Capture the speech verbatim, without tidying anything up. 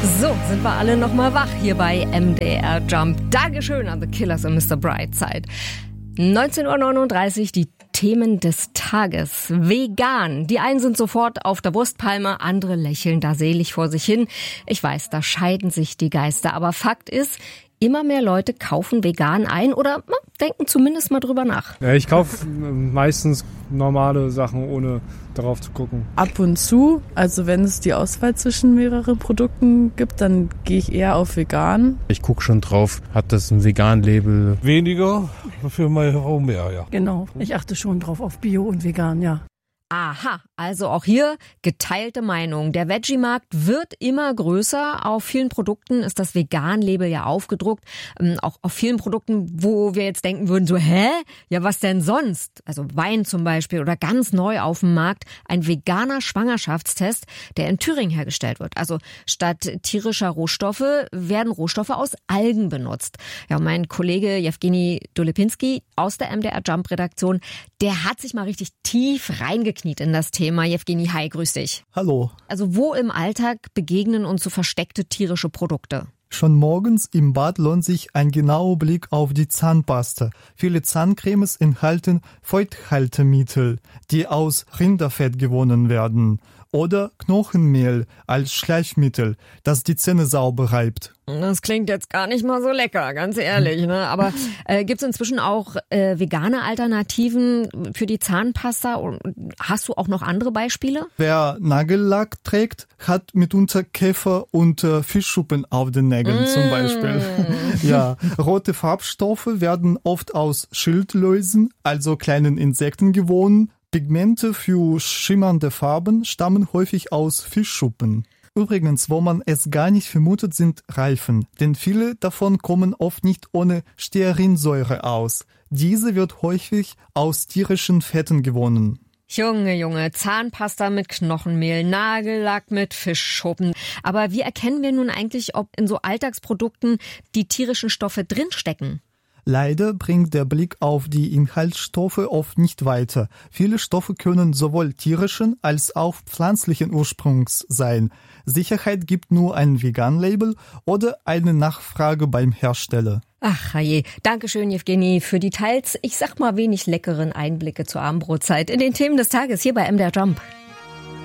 So, sind wir alle nochmal wach hier bei M D R Jump. Dankeschön an The Killers und Mister Brightside. neunzehn Uhr neununddreißig, die Themen des Tages. Vegan. Die einen sind sofort auf der Wurstpalme, andere lächeln da selig vor sich hin. Ich weiß, da scheiden sich die Geister. Aber Fakt ist, immer mehr Leute kaufen vegan ein oder na, denken zumindest mal drüber nach. Ja, ich kaufe meistens normale Sachen, ohne darauf zu gucken. Ab und zu, also wenn es die Auswahl zwischen mehreren Produkten gibt, dann gehe ich eher auf vegan. Ich gucke schon drauf, hat das ein Vegan-Label? Weniger, für meine Frau mehr, ja. Genau, ich achte schon drauf auf Bio und Vegan, ja. Aha, also auch hier geteilte Meinung. Der Veggie-Markt wird immer größer. Auf vielen Produkten ist das Vegan-Label ja aufgedruckt. Ähm, auch auf vielen Produkten, wo wir jetzt denken würden, so, hä? Ja, was denn sonst? Also Wein zum Beispiel oder ganz neu auf dem Markt ein veganer Schwangerschaftstest, der in Thüringen hergestellt wird. Also statt tierischer Rohstoffe werden Rohstoffe aus Algen benutzt. Ja, mein Kollege Jewgeni Dolepinski aus der M D R Jump-Redaktion, der hat sich mal richtig tief reingekniet in das Thema. Jewgeni, hi, grüß dich. Hallo. Also wo im Alltag begegnen uns so versteckte tierische Produkte? Schon morgens im Bad lohnt sich ein genauer Blick auf die Zahnpasta. Viele Zahncremes enthalten Feuchthaltemittel, die aus Rinderfett gewonnen werden. Oder Knochenmehl als Schleifmittel, das die Zähne sauber reibt. Das klingt jetzt gar nicht mal so lecker, ganz ehrlich, ne? Aber äh, gibt es inzwischen auch äh, vegane Alternativen für die Zahnpasta? Hast du auch noch andere Beispiele? Wer Nagellack trägt, hat mitunter Käfer und äh, Fischschuppen auf den Nägeln mm. zum Beispiel. Ja, rote Farbstoffe werden oft aus Schildläusen, also kleinen Insekten, gewonnen. Pigmente für schimmernde Farben stammen häufig aus Fischschuppen. Übrigens, wo man es gar nicht vermutet, sind Reifen, denn viele davon kommen oft nicht ohne Stearinsäure aus. Diese wird häufig aus tierischen Fetten gewonnen. Junge, Junge, Zahnpasta mit Knochenmehl, Nagellack mit Fischschuppen. Aber wie erkennen wir nun eigentlich, ob in so Alltagsprodukten die tierischen Stoffe drinstecken? Leider bringt der Blick auf die Inhaltsstoffe oft nicht weiter. Viele Stoffe können sowohl tierischen als auch pflanzlichen Ursprungs sein. Sicherheit gibt nur ein Vegan-Label oder eine Nachfrage beim Hersteller. Ach je, Dankeschön, Jewgeni, für die teils, ich sag mal, wenig leckeren Einblicke zur Abendbrotzeit in den Themen des Tages hier bei M D R Jump.